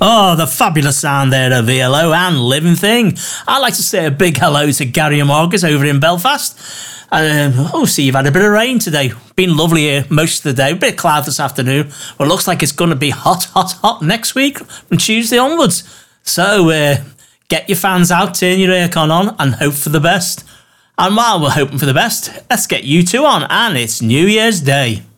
Oh, the fabulous sound there of VLO and Living Thing. I'd like to say a big hello to Gary and Marcus over in Belfast. See, you've had a bit of rain today. Been lovely here most of the day. A bit of cloud this afternoon. Well, it looks like it's going to be hot, hot, hot next week from Tuesday onwards. So, get your fans out, turn your aircon on and hope for the best. And while we're hoping for the best, let's get you two on, and it's New Year's Day.